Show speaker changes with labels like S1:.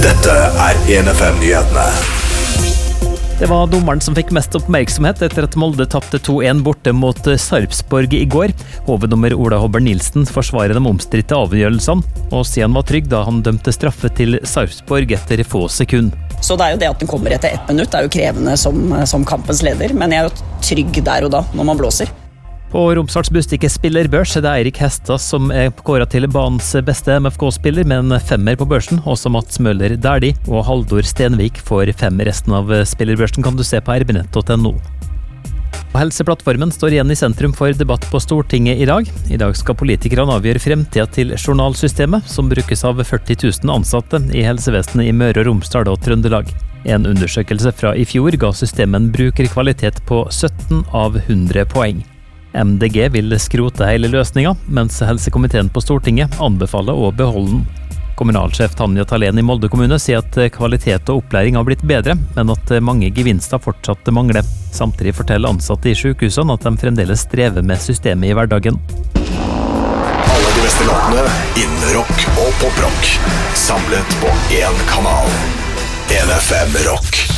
S1: Dette 1FM-nyhetene.
S2: Det var dommeren som fikk mest oppmerksomhet etter at Molde tapte 2-1 borte mot Sarpsborg i går. Hoveddommer Ola Hobber Nilsen forsvarer de omstridte avgjørelsene, og sier han var trygg da han dømte straffe til Sarpsborg etter få sekunder.
S3: Så det er jo det at den kommer etter 1 minutt, det er jo krevende som kampens leder, men jeg er jo trygg der og da, når man blåser.
S2: På Romsdals Bustikke-spillerbørs er det Eirik Hestad som er kåret til banens beste MFK-spiller med en 5er på børsen. Også Mats Møller Dæhlie og Haldor Stenvik får 5. Resten av spillerbørsen kan du se på rbnett.no. Helseplattformen står igjen i sentrum for debatt på Stortinget i dag. I dag skal politikerne avgjøre fremtiden til journalsystemet, som brukes av 40 000 ansatte i helsevesenet i Møre og Romsdal og Trøndelag. En undersøkelse fra i fjor ga systemet en brukerkvalitet på 17 av 100 poeng. MDG vil skrote hele løsninga, mens helsekomiteen på Stortinget anbefaler å beholde den. Kommunalsjef Tanja Thalén i Molde kommune sier at kvalitet og opplæring har blitt bedre, men at mange gevinster fortsatt mangler. Samtidig forteller ansatte i sykehusene at de fremdeles strever med systemet i hverdagen.
S1: Alle de beste låtene innen rock og poprock, samlet på én kanal. 1FM Rock.